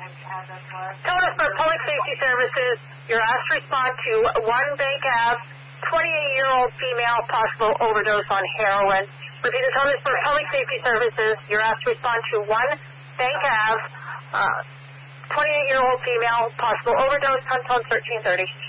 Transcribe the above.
Townsburg Public Safety Services, you're asked to respond to 1 Bank Ave, 28-year-old female, possible overdose on heroin. Repeat, the Townsburg Public Safety Services, you're asked to respond to 1 Bank Ave, 28-year-old female, possible overdose, Huntsville 1330.